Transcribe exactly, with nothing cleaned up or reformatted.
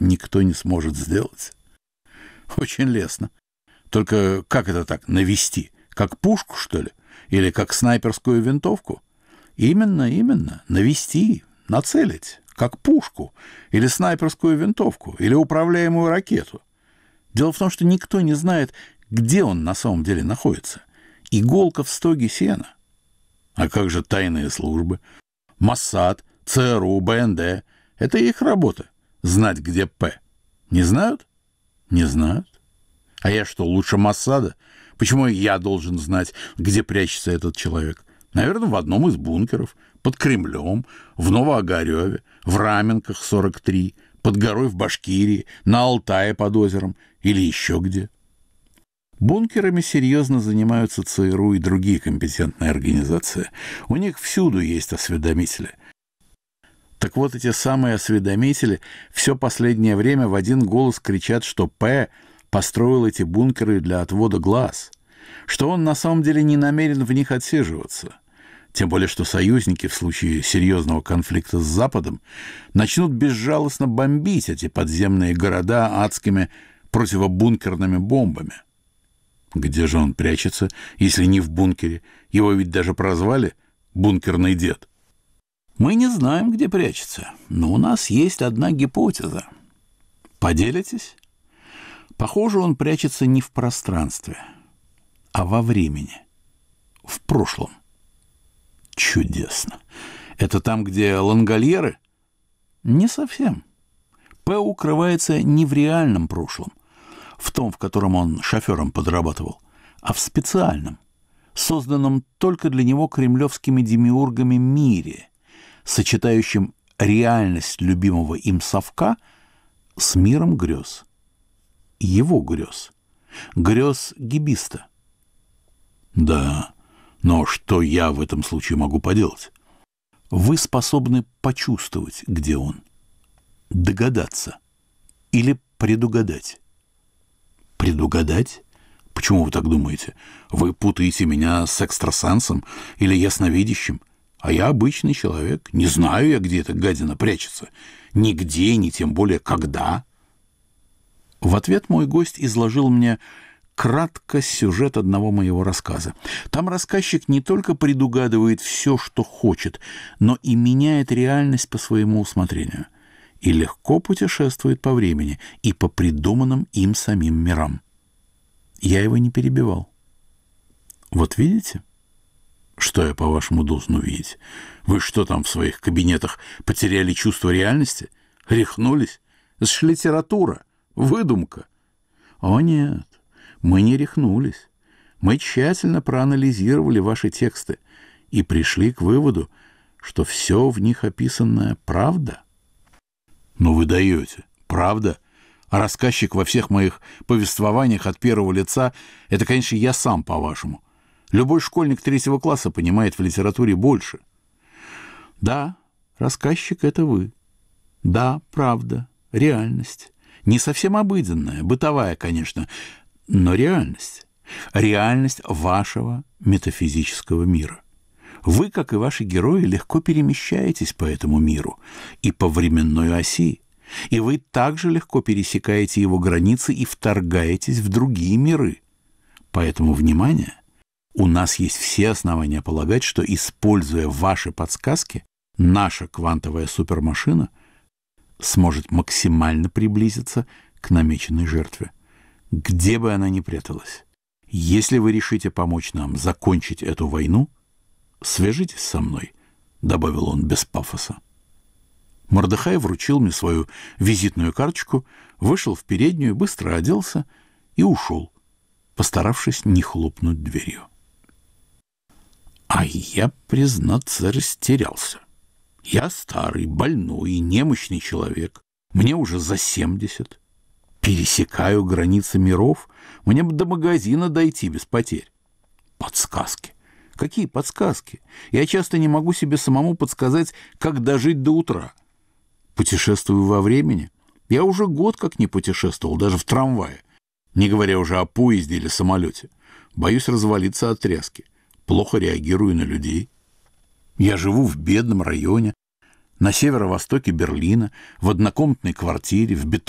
никто не сможет сделать. Очень лестно. Только как это так, навести? Как пушку, что ли? Или как снайперскую винтовку? Именно, именно, навести, нацелить, как пушку, или снайперскую винтовку, или управляемую ракету. Дело в том, что никто не знает, где он на самом деле находится. Иголка в стоге сена. А как же тайные службы? Моссад, ЦРУ, БНД. Это их работа. Знать, где П. Не знают? Не знают. А я что, лучше Моссада? Почему я должен знать, где прячется этот человек? Наверное, в одном из бункеров, под Кремлем, в Новоогареве, в Раменках сорок три, под горой в Башкирии, на Алтае под озером или еще где. Бункерами серьезно занимаются ЦРУ и другие компетентные организации. У них всюду есть осведомители. Так вот, эти самые осведомители все последнее время в один голос кричат, что П построил эти бункеры для отвода глаз, что он на самом деле не намерен в них отсиживаться. Тем более, что союзники в случае серьезного конфликта с Западом начнут безжалостно бомбить эти подземные города адскими противобункерными бомбами. Где же он прячется, если не в бункере? Его ведь даже прозвали «бункерный дед». Мы не знаем, где прячется, но у нас есть одна гипотеза. Поделитесь? Похоже, он прячется не в пространстве, а во времени, в прошлом. Чудесно. Это там, где лангольеры? Не совсем. П укрывается не в реальном прошлом, в том, в котором он шофером подрабатывал, а в специальном, созданном только для него кремлевскими демиургами мире, сочетающем реальность любимого им совка с миром грез. Его грез. Грез гибиста. Да, но что я в этом случае могу поделать? Вы способны почувствовать, где он, догадаться или предугадать. Предугадать? Почему вы так думаете? Вы путаете меня с экстрасенсом или ясновидящим, а я обычный человек. Не знаю я, где эта гадина прячется. Нигде, ни тем более когда. В ответ мой гость изложил мне кратко сюжет одного моего рассказа. Там рассказчик не только предугадывает все, что хочет, но и меняет реальность по своему усмотрению. И легко путешествует по времени и по придуманным им самим мирам. Я его не перебивал. Вот видите? Что я, по-вашему, должен увидеть? Вы что там в своих кабинетах потеряли чувство реальности? Рехнулись? Это ж литература, выдумка. О нет, мы не рехнулись. Мы тщательно проанализировали ваши тексты и пришли к выводу, что все в них описанное правда. Ну вы даете. Правда? А рассказчик во всех моих повествованиях от первого лица — это, конечно, я сам, по-вашему. Любой школьник третьего класса понимает в литературе больше. Да, рассказчик — это вы. Да, правда, реальность. Не совсем обыденная, бытовая, конечно, но реальность. Реальность вашего метафизического мира. Вы, как и ваши герои, легко перемещаетесь по этому миру и по временной оси, и вы также легко пересекаете его границы и вторгаетесь в другие миры. Поэтому, внимание, у нас есть все основания полагать, что, используя ваши подсказки, наша квантовая супермашина сможет максимально приблизиться к намеченной жертве, где бы она ни пряталась. Если вы решите помочь нам закончить эту войну, свяжитесь со мной, — добавил он без пафоса. Мордехай вручил мне свою визитную карточку, вышел в переднюю, быстро оделся и ушел, постаравшись не хлопнуть дверью. А я, признаться, растерялся. Я старый, больной, немощный человек. Мне уже за семьдесят. Пересекаю границы миров. Мне бы до магазина дойти без потерь. Подсказки. Какие подсказки? Я часто не могу себе самому подсказать, как дожить до утра. Путешествую во времени. Я уже год как не путешествовал, даже в трамвае. Не говоря уже о поезде или самолете. Боюсь развалиться от тряски. Плохо реагирую на людей. Я живу в бедном районе, на северо-востоке Берлина, в однокомнатной квартире, в бетонной